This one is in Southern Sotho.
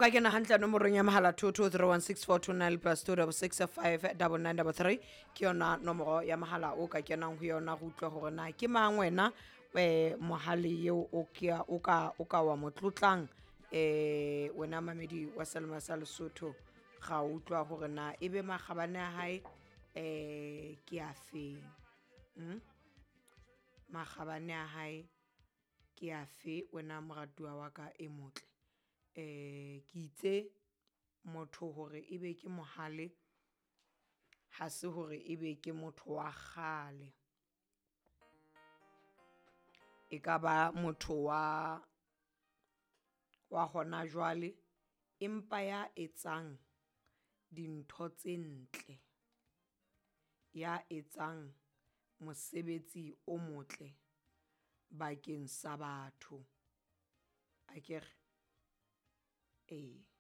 ka kena hantle nomorong ya mahala 22316429 plus 2659933 ke yona nomoro ya mahala o ka kenang ho yona go utlwa hore na ke mang wena mohale eo o ka wa motlotlang wena mamedi wa Selma sa Lesotho ga utlwa hore na ebe magabane a hae ke a fe magabane a hae ke a fe wena moratuwa wa ka e motle ke itse motho hore ebe ke mohale ha se hore ebe ke motho wa kgale e ka ba motho wa hona jwale empa ya etsang dintho tse ntle ya etsang mosebetsi o motle bakeng sa batho akere